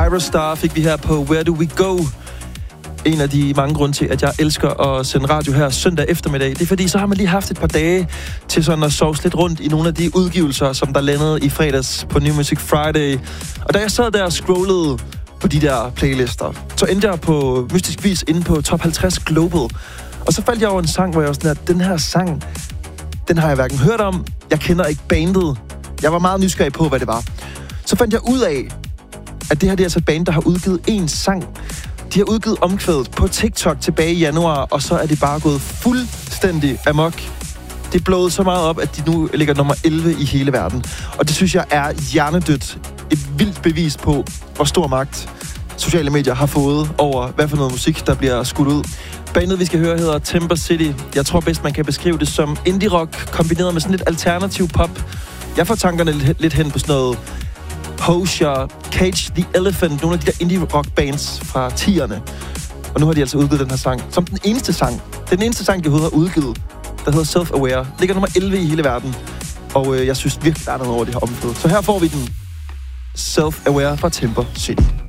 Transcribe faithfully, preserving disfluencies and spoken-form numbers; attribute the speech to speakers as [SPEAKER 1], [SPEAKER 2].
[SPEAKER 1] Aerostar fik vi her på Where Do We Go. En af de mange grunde til, at jeg elsker at sende radio her søndag eftermiddag. Det er fordi, så har man lige haft et par dage til sådan at sove lidt rundt i nogle af de udgivelser, som der landede i fredags på New Music Friday. Og da jeg sad der og scrollede på de der playlister, så endte jeg på mystisk vis inde på top halvtreds Global. Og så faldt jeg over en sang, hvor jeg var sådan, at den her sang, den har jeg hverken hørt om. Jeg kender ikke bandet. Jeg var meget nysgerrig på, hvad det var. Så fandt jeg ud af, at det her det er altså et band, der har udgivet én sang. De har udgivet omkvædet på TikTok tilbage i januar, og så er det bare gået fuldstændig amok. Det er blået så meget op, at de nu ligger nummer elleve i hele verden. Og det synes jeg er hjernedødt. Et vildt bevis på, hvor stor magt sociale medier har fået over, hvad for noget musik, der bliver skudt ud. Bandet, vi skal høre, hedder Timber City. Jeg tror bedst, man kan beskrive det som indie-rock, kombineret med sådan lidt alternativ pop. Jeg får tankerne lidt, lidt hen på sådan noget Hozier, Cage the Elephant, nogle af de der indie-rock-bands fra tierne. Og nu har de altså udgivet den her sang, som den eneste sang. Den eneste sang, de overhovedet har udgivet, der hedder Self-Aware. Ligger nummer elleve i hele verden. Og øh, jeg synes virkelig, der er noget over det her omkvæd. Så her får vi den Self-Aware fra Timber City.